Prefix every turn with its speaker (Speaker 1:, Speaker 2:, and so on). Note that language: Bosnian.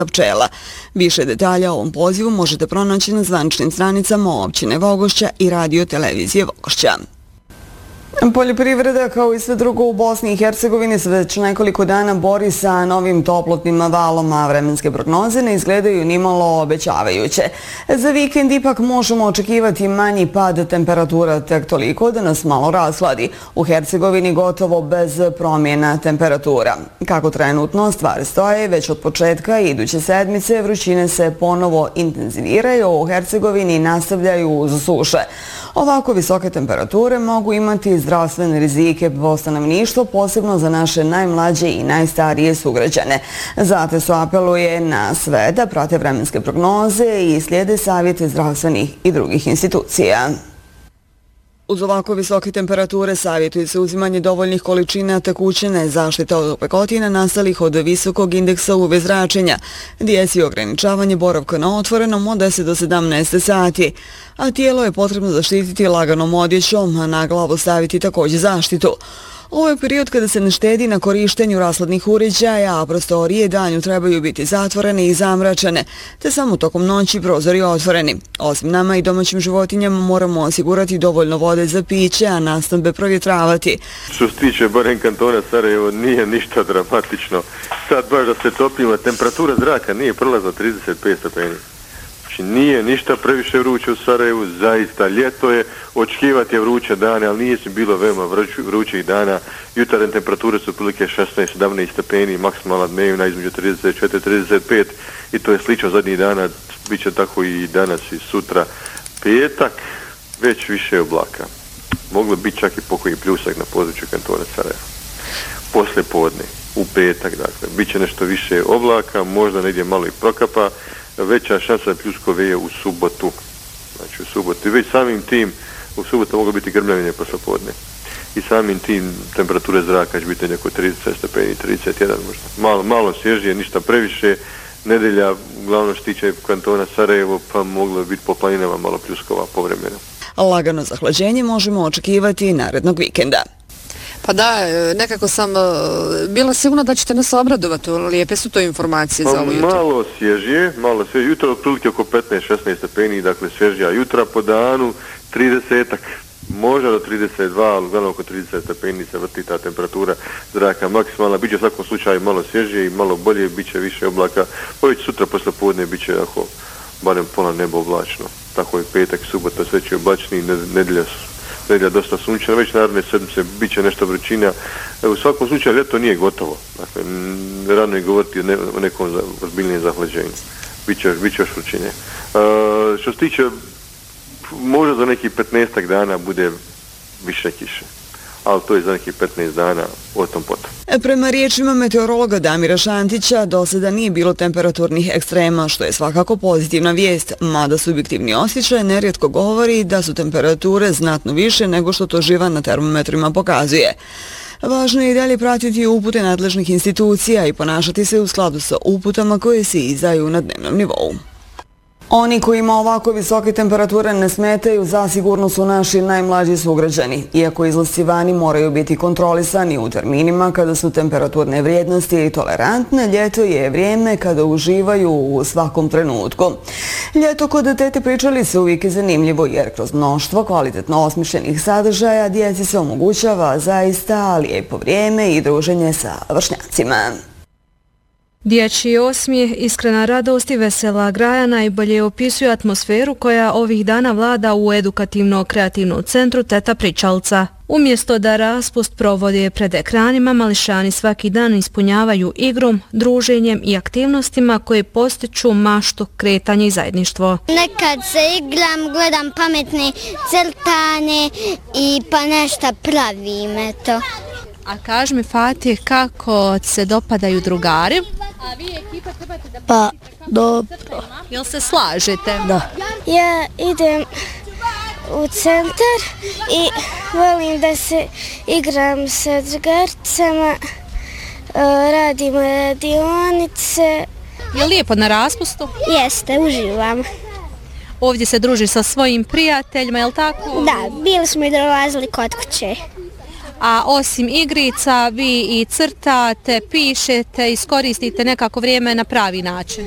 Speaker 1: pčela. Više detalja o ovom pozivu možete pronaći na zvaničnim stranicama općine Vogošća i radio televizije Vogošća. Poljoprivreda, kao i sve drugo u Bosni i Hercegovini, se već nekoliko dana bori sa novim toplotnim valom, a vremenske prognoze ne izgledaju nimalo obećavajuće. Za vikend ipak možemo očekivati manji pad temperatura, tek toliko da nas malo rashladi. U Hercegovini gotovo bez promjena temperatura. Kako trenutno stvari stoje, već od početka iduće sedmice vrućine se ponovo intenziviraju, u Hercegovini nastavljaju uz suše. Ovako visoke temperature mogu imati zdravstvene rizike po stanovništvo, posebno za naše najmlađe i najstarije sugrađane. Zato su apeluje na sve da prate vremenske prognoze i slijede savjete zdravstvenih i drugih institucija. Uz ovako visoke temperature savjetuje se uzimanje dovoljnih količina tekućine, zaštita od opekotina nastalih od visokog indeksa UV zračenja, djeci ograničavanje boravka na otvorenom od 10 do 17 sati, a tijelo je potrebno zaštititi laganom odjećom, a na glavu staviti također zaštitu. Ovo je period kada se ne štedi na korištenju rashladnih uređaja, a prostorije danju trebaju biti zatvorene i zamračene, te samo tokom noći prozori otvoreni. Osim nama i domaćim životinjama moramo osigurati dovoljno vode za piće, a nastambe provjetravati.
Speaker 2: Što se tiče barem kantona Sarajevo, nije ništa dramatično. Sad baš da se topimo, temperatura zraka nije prelazna 35 stepeni. Znači nije ništa previše vruće u Sarajevu, zaista ljeto je, očekivati je vruće dane, ali nije se bilo veoma vrućih dana. Jutarnje temperature su otprilike 16-17 stepeni, maksimalna dnevna između 34-35 i to je slično zadnjih dana, bit će tako i danas i sutra. Petak, već više oblaka. Moglo biti čak i pokoji pljusak na području kantona Sarajeva. Posle podne, u petak, dakle, bit će nešto više oblaka, možda negdje malo i prokapa, veća šansa da pljusko veje u subotu. Znači u subotu. I već samim tim u subotu moglo biti grmljavine posle podne. I samim tim temperature zraka će biti neko 30 stepeni, 31 možda. Malo svježije, ništa previše. Nedelja, uglavnom što tiče kantona Sarajevo, pa moglo biti po planinama malo pljuskova povremeno.
Speaker 1: Lagano zahlađenje možemo očekivati narednog vikenda.
Speaker 3: Pa da, nekako sam bila sigurna da ćete nas obradovati, lijepe su to informacije za ovo jutro.
Speaker 2: Malo svježije, jutro otprilike oko 15-16 stepeni, dakle svježija jutra po danu, 30-ak, možda do 32, ali uglavnom oko 30 stepeni se vrti ta temperatura zraka maksimalna, bit će u svakom slučaju malo svježije i malo bolje, bit će više oblaka, već sutra posle podne bit će ako barem pola nebo oblačno, tako je petak, subota, sve će oblačni, nedelja dosta sunčana, već naredne sedmice bit će nešto vrućina. U svakom slučaju ljeto nije gotovo. Dakle, rano je govoriti o nekom ozbiljnijem zahlađenju. Biće još vrućine. Što se tiče, možda za nekih 15 dana bude više kiše. Ali to je za nekih 15 dana o tom potom.
Speaker 1: Prema riječima meteorologa Damira Šantića, do sada nije bilo temperaturnih ekstrema, što je svakako pozitivna vijest, mada subjektivni osjećaj nerijetko govori da su temperature znatno više nego što to živa na termometrima pokazuje. Važno je i dalje pratiti upute nadležnih institucija i ponašati se u skladu sa uputama koje se izdaju na dnevnom nivou. Oni kojima ovako visoke temperature ne smetaju, zasigurno su naši najmlađi sugrađani. Iako izlasci vani moraju biti kontrolisani u terminima kada su temperaturne vrijednosti tolerantne, ljeto je vrijeme kada uživaju u svakom trenutku. Ljeto kod tete pričali se uvijek je zanimljivo jer kroz mnoštvo kvalitetno osmišljenih sadržaja djeci se omogućava zaista lijepo vrijeme i druženje sa vršnjacima.
Speaker 4: Dječji osmijeh, iskrena radost i vesela graja najbolje opisuju atmosferu koja ovih dana vlada u edukativno-kreativnom centru Teta Pričalca. Umjesto da raspust provode pred ekranima, mališani svaki dan ispunjavaju igrom, druženjem i aktivnostima koje postiču maštu, kretanje i zajedništvo.
Speaker 5: Nekad se igram, gledam pametne crtane i pa nešto pravim, eto.
Speaker 4: A kaži mi, Fatih, kako se dopadaju drugari?
Speaker 5: Pa, dobro.
Speaker 4: Jel se slažete?
Speaker 5: Da. Ja idem u centar i volim da se igram sa drugaricama, radimo radionice.
Speaker 4: Je lijepo na raspustu?
Speaker 5: Jeste, uživam.
Speaker 4: Ovdje se druži sa svojim prijateljima, je li tako?
Speaker 5: Da, bili smo i dolazili kod kuće.
Speaker 4: A osim igrica, vi i crtate, pišete, iskoristite nekako vrijeme na pravi način?